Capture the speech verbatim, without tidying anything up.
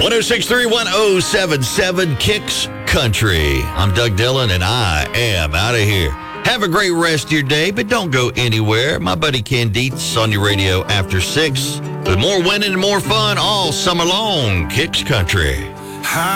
one oh six three, one oh seven seven Kicks Country. I'm Doug Dillon, and I am out of here. Have a great rest of your day, but don't go anywhere. My buddy Ken Dietz on your radio after six with more winning and more fun all summer long. Kicks Country.